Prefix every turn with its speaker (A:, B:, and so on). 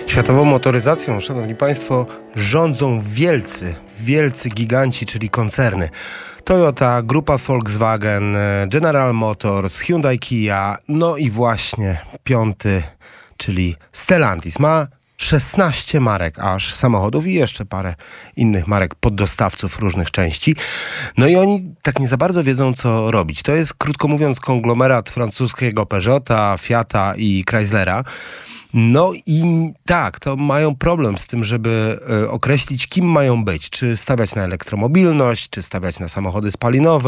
A: Światową motoryzacją, szanowni państwo, rządzą wielcy giganci, czyli koncerny. Toyota, grupa Volkswagen, General Motors, Hyundai, Kia, no i właśnie piąty, czyli Stellantis. Ma 16 marek aż samochodów i jeszcze parę innych marek poddostawców różnych części. No i oni tak nie za bardzo wiedzą, co robić. To jest, krótko mówiąc, konglomerat francuskiego Peugeota, Fiata i Chryslera. No i tak, to mają problem z tym, żeby określić, kim mają być. Czy stawiać na elektromobilność, czy stawiać na samochody spalinowe.